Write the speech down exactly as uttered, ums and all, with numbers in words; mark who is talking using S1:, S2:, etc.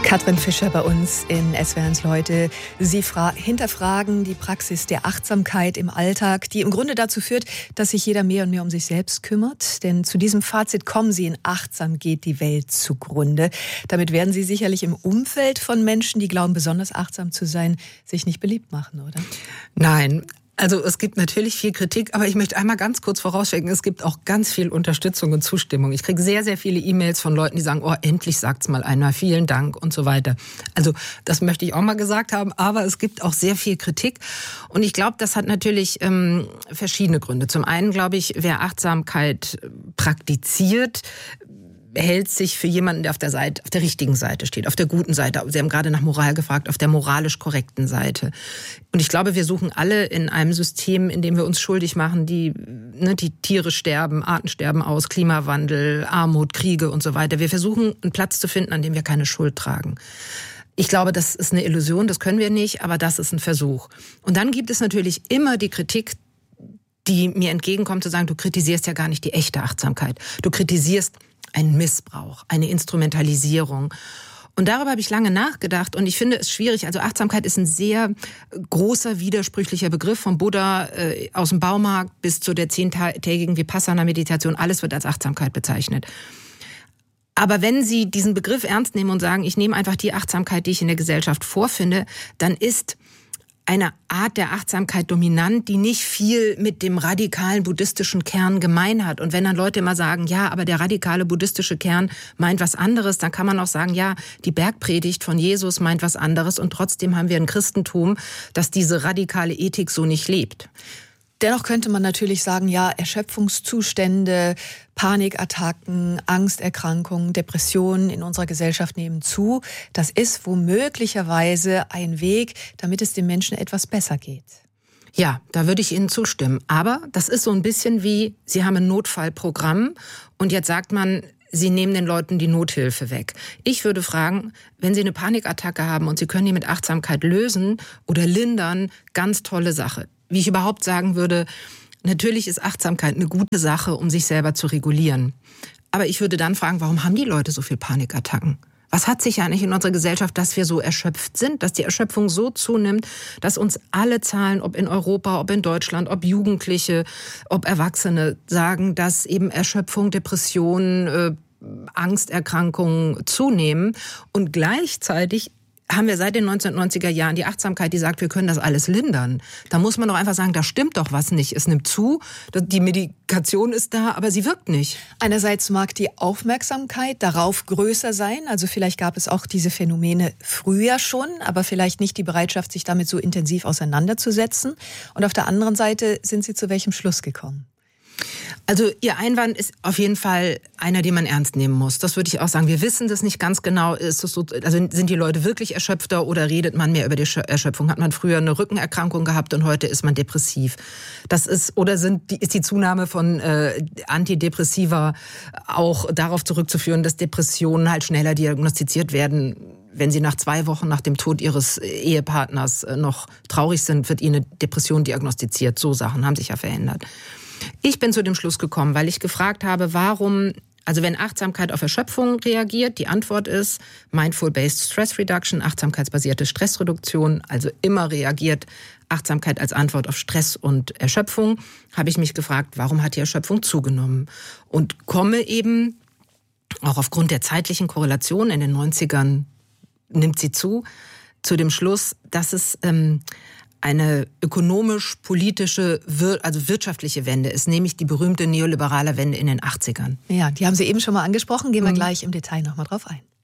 S1: Katrin Fischer bei uns in S W R eins Leute. Sie fra- hinterfragen die Praxis der Achtsamkeit im Alltag, die im Grunde dazu führt, dass sich jeder mehr und mehr um sich selbst kümmert. Denn zu diesem Fazit kommen Sie: in achtsam geht die Welt zugrunde. Damit werden Sie sicherlich im Umfeld von Menschen, die glauben, besonders achtsam zu sein, sich nicht beliebt machen, oder?
S2: Nein. Also es gibt natürlich viel Kritik, aber ich möchte einmal ganz kurz vorausschicken, es gibt auch ganz viel Unterstützung und Zustimmung. Ich kriege sehr, sehr viele E-Mails von Leuten, die sagen, oh, endlich sagt's mal einer, vielen Dank und so weiter. Also das möchte ich auch mal gesagt haben, aber es gibt auch sehr viel Kritik. Und ich glaube, das hat natürlich ähm, verschiedene Gründe. Zum einen glaube ich, wer Achtsamkeit praktiziert, hält sich für jemanden, der auf der Seite, auf der richtigen Seite steht, auf der guten Seite. Sie haben gerade nach Moral gefragt, auf der moralisch korrekten Seite. Und ich glaube, wir suchen alle in einem System, in dem wir uns schuldig machen, die, ne, die Tiere sterben, Arten sterben aus, Klimawandel, Armut, Kriege und so weiter. Wir versuchen, einen Platz zu finden, an dem wir keine Schuld tragen. Ich glaube, das ist eine Illusion, das können wir nicht, aber das ist ein Versuch. Und dann gibt es natürlich immer die Kritik, die mir entgegenkommt, zu sagen, du kritisierst ja gar nicht die echte Achtsamkeit. Du kritisierst einen Missbrauch, eine Instrumentalisierung. Und darüber habe ich lange nachgedacht und ich finde es schwierig. Also Achtsamkeit ist ein sehr großer, widersprüchlicher Begriff, vom Buddha äh, aus dem Baumarkt bis zu der zehntägigen Vipassana-Meditation. Alles wird als Achtsamkeit bezeichnet. Aber wenn Sie diesen Begriff ernst nehmen und sagen, ich nehme einfach die Achtsamkeit, die ich in der Gesellschaft vorfinde, dann ist eine Art der Achtsamkeit dominant, die nicht viel mit dem radikalen buddhistischen Kern gemein hat. Und wenn dann Leute immer sagen, ja, aber der radikale buddhistische Kern meint was anderes, dann kann man auch sagen, ja, die Bergpredigt von Jesus meint was anderes und trotzdem haben wir ein Christentum, das diese radikale Ethik so nicht lebt.
S1: Dennoch könnte man natürlich sagen, ja, Erschöpfungszustände, Panikattacken, Angsterkrankungen, Depressionen in unserer Gesellschaft nehmen zu. Das ist womöglicherweise ein Weg, damit es den Menschen etwas besser geht.
S2: Ja, da würde ich Ihnen zustimmen. Aber das ist so ein bisschen wie, Sie haben ein Notfallprogramm und jetzt sagt man, Sie nehmen den Leuten die Nothilfe weg. Ich würde fragen, wenn Sie eine Panikattacke haben und Sie können die mit Achtsamkeit lösen oder lindern, ganz tolle Sache. Wie ich überhaupt sagen würde, natürlich ist Achtsamkeit eine gute Sache, um sich selber zu regulieren. Aber ich würde dann fragen, warum haben die Leute so viel Panikattacken? Was hat sich eigentlich in unserer Gesellschaft, dass wir so erschöpft sind, dass die Erschöpfung so zunimmt, dass uns alle Zahlen, ob in Europa, ob in Deutschland, ob Jugendliche, ob Erwachsene, sagen, dass eben Erschöpfung, Depressionen, äh, Angsterkrankungen zunehmen und gleichzeitig haben wir seit den neunzehnhundertneunziger Jahren die Achtsamkeit, die sagt, wir können das alles lindern. Da muss man doch einfach sagen, da stimmt doch was nicht. Es nimmt zu, die Medikation ist da, aber sie wirkt nicht.
S1: Einerseits mag die Aufmerksamkeit darauf größer sein. Also vielleicht gab es auch diese Phänomene früher schon, aber vielleicht nicht die Bereitschaft, sich damit so intensiv auseinanderzusetzen. Und auf der anderen Seite sind Sie zu welchem Schluss gekommen?
S2: Also Ihr Einwand ist auf jeden Fall einer, den man ernst nehmen muss. Das würde ich auch sagen. Wir wissen das nicht ganz genau. Ist das so, also sind die Leute wirklich erschöpfter oder redet man mehr über die Erschöpfung? Hat man früher eine Rückenerkrankung gehabt und heute ist man depressiv? Das ist oder sind die, ist die Zunahme von äh, Antidepressiva auch darauf zurückzuführen, dass Depressionen halt schneller diagnostiziert werden? Wenn Sie nach zwei Wochen nach dem Tod Ihres Ehepartners noch traurig sind, wird Ihnen eine Depression diagnostiziert. So Sachen haben sich ja verändert. Ich bin zu dem Schluss gekommen, weil ich gefragt habe, warum, also wenn Achtsamkeit auf Erschöpfung reagiert, die Antwort ist Mindful-Based Stress Reduction, achtsamkeitsbasierte Stressreduktion, also immer reagiert Achtsamkeit als Antwort auf Stress und Erschöpfung, habe ich mich gefragt, warum hat die Erschöpfung zugenommen? Und komme eben, auch aufgrund der zeitlichen Korrelation in den neunzigern nimmt sie zu, zu dem Schluss, dass es ähm, eine ökonomisch-politische, also wirtschaftliche Wende ist, nämlich die berühmte neoliberale Wende in den achtzigern.
S1: Ja, die haben Sie eben schon mal angesprochen, gehen wir mhm. gleich im Detail nochmal drauf ein.